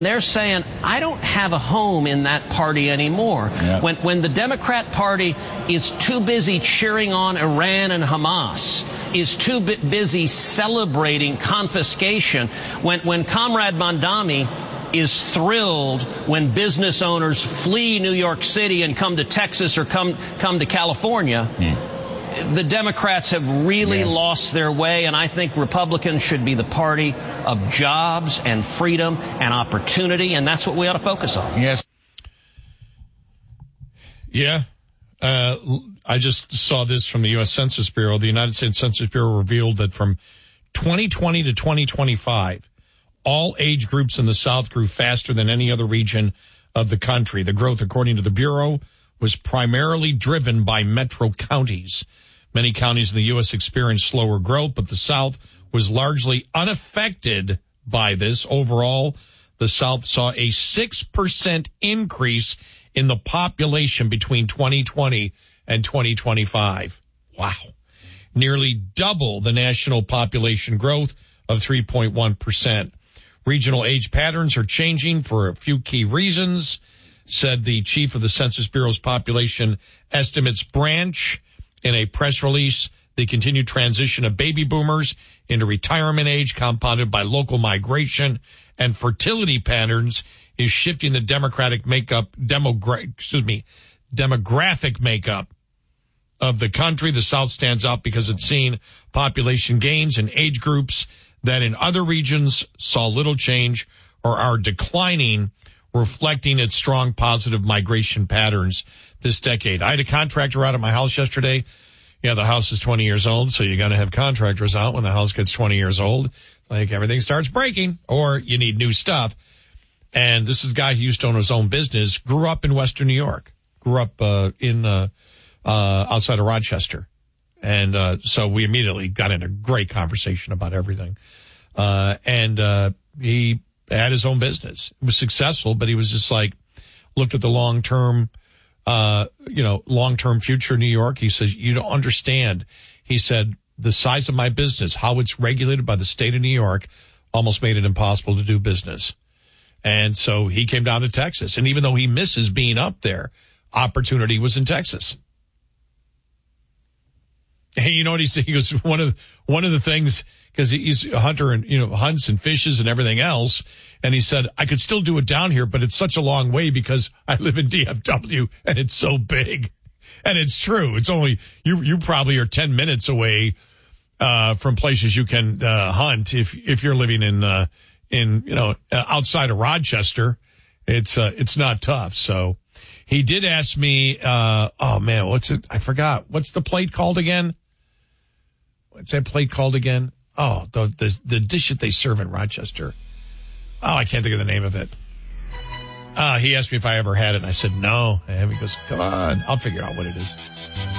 They're saying, I don't have a home in that party anymore. Yeah. When the Democrat Party is too busy cheering on Iran and Hamas, is too busy celebrating confiscation, when Comrade Mondami is thrilled when business owners flee New York City and come to Texas or come to California, the Democrats have really lost their way, and I think Republicans should be the party of jobs and freedom and opportunity, and that's what we ought to focus on. Yes. Yeah. I just saw this from the U.S. Census Bureau. The United States Census Bureau revealed that from 2020 to 2025, all age groups in the South grew faster than any other region of the country. The growth, according to the Bureau, was primarily driven by metro counties. Many counties in the U.S. experienced slower growth, but the South was largely unaffected by this. Overall, the South saw a 6% increase in the population between 2020 and 2025. Wow. Nearly double the national population growth of 3.1%. Regional age patterns are changing for a few key reasons, said the chief of the Census Bureau's Population Estimates Branch in a press release. The continued transition of baby boomers into retirement age, compounded by local migration and fertility patterns, is shifting the demographic makeup of the country. The South stands out because it's seen population gains in age groups that in other regions saw little change or are declining, reflecting its strong positive migration patterns this decade. I had a contractor out at my house yesterday. Yeah, the house is 20 years old, so you got to have contractors out when the house gets 20 years old. Like everything starts breaking, or you need new stuff. And this is a guy who used to own his own business, grew up in Western New York, grew up outside of Rochester. And so we immediately got in a great conversation about everything. And he had his own business. It was successful, but he was just like, looked at the long-term future of New York. He says, you don't understand. He said, the size of my business, how it's regulated by the state of New York, almost made it impossible to do business. And so he came down to Texas. And even though he misses being up there, opportunity was in Texas. Hey, you know what he said? He goes, one of the things, because he's a hunter and, hunts and fishes and everything else. And he said, I could still do it down here, but it's such a long way because I live in DFW and it's so big. And it's true. It's only, you probably are 10 minutes away, from places you can, hunt if you're living outside of Rochester. It's not tough. So he did ask me, what's it? I forgot. What's the plate called again? What's that plate called again? Oh, the dish that they serve in Rochester. Oh, I can't think of the name of it. He asked me if I ever had it, and I said no. And he goes, come on, I'll figure out what it is.